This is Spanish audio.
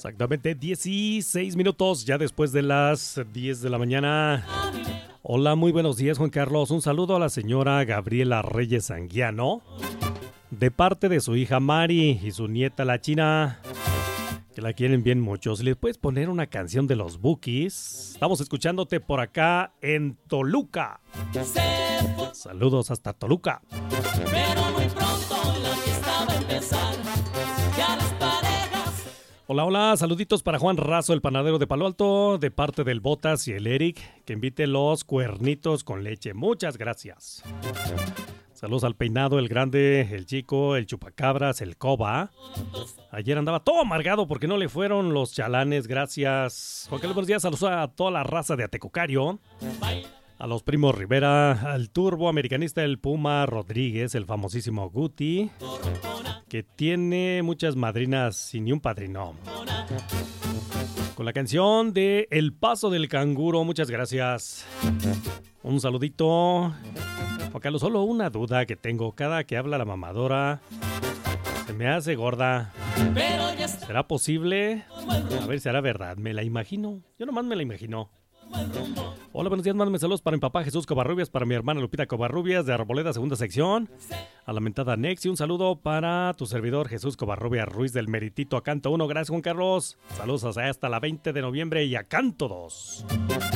Exactamente 16 minutos ya después de las 10 de la mañana. Hola, muy buenos días, Juan Carlos. Un saludo a la señora Gabriela Reyes Anguiano, de parte de su hija Mari y su nieta la China, que la quieren bien mucho. Si les puedes poner una canción de los Bukis. Estamos escuchándote por acá en Toluca. Saludos hasta Toluca. Pero muy pronto la fiesta va a empezar. Ya las parejas. Hola, hola, saluditos para Juan Razo, el panadero de Palo Alto, de parte del Botas y el Eric, que invite los cuernitos con leche. Muchas gracias. Saludos al Peinado, el Grande, el Chico, el Chupacabras, el Coba. Ayer andaba todo amargado porque no le fueron los chalanes, gracias. Juan Carlos, buenos días, saludos a toda la raza de Atecocario. A los primos Rivera, al turbo americanista, el Puma Rodríguez, el famosísimo Guti, que tiene muchas madrinas sin ni un padrino. Con la canción de El Paso del Canguro, muchas gracias. Un saludito. Juan Carlos, solo una duda que tengo. Cada que habla la mamadora, se me hace gorda. ¿Será posible? A ver si hará verdad. Me la imagino. Yo nomás me la imagino. Hola, buenos días, mándame saludos para mi papá Jesús Covarrubias, para mi hermana Lupita Covarrubias de Arboleda, segunda sección, a la mentada Nexi. Un saludo para tu servidor Jesús Covarrubias Ruiz del Meritito a Canto 1. Gracias, Juan Carlos. Saludos hasta la 20 de noviembre y a Canto 2.